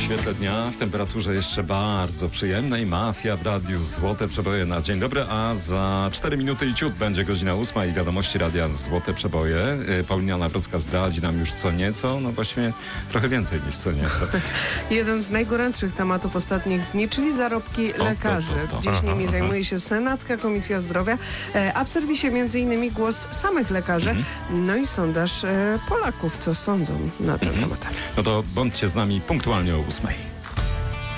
świetle dnia, w temperaturze jeszcze bardzo przyjemnej. Mafia w radiu, Złote Przeboje na dzień dobry, a za 4 minuty i ciut będzie godzina 8 i wiadomości radia Złote Przeboje. Paulina Nawrocka zdradzi nam już co nieco, no właściwie trochę więcej niż co nieco. Jeden z najgorętszych tematów ostatnich dni, czyli zarobki lekarzy. Dziś nimi zajmuje się Senacka Komisja Zdrowia, a w serwisie m.in. głos samych lekarzy, no i sondaż Polaków, co sądzą na ten temat. No to bądźcie z nami punktualnie o 8.